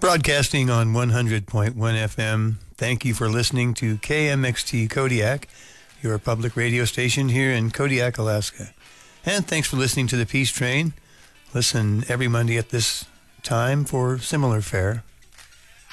Broadcasting on 100.1 FM. Thank you for listening to KMXT Kodiak, your public radio station here in Kodiak, Alaska. And thanks for listening to the Peace Train. Listen every Monday at this time for similar fare.